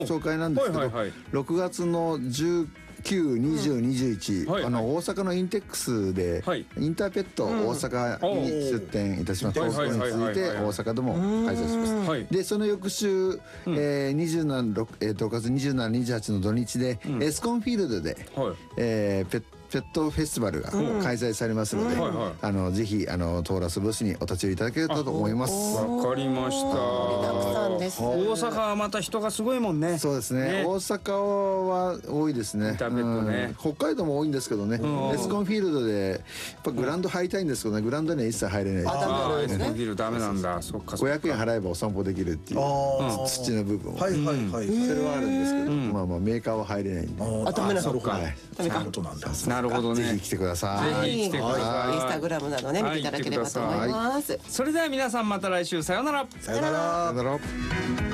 紹介なんですけど、6月の19、20、21、大阪のインテックスでインターペット大阪に出展いたします。そこに続いて大阪でも開催します。でその翌週27、6月27、28の土日でエスコンフィールドでペットフェスティバルが開催されますので、ぜひトーラスブースにお立ち寄りいただけると思います。 わかりました。大阪はまた人がすごいもんね。 そうですね。大阪は多いですね。北海道も多いんですけどね。エスコンフィールドでやっぱグラウンド入りたいんですけどね。グラウンドには一切入れない。 エスコンフィールドダメなんだ。そっか。 500円払えばお散歩できるっていう土の部分。それはあるんですけど、まあメーカーは入れないんで。 ダメなのか。 ダメか。 なるほどね。 ぜひ来てください。 ぜひ来てください。 インスタグラムなどね見ていただければと思います。 それでは皆さんまた来週さようなら。 さようなら。